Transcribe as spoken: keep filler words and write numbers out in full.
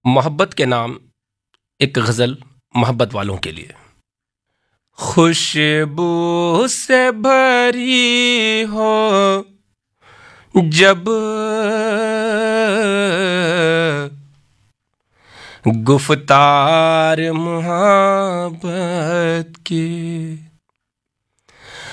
मोहब्बत के नाम एक गज़ल मोहब्बत वालों के लिए। खुशबू से भरी हो जब गुफ्तार मोहब्बत की,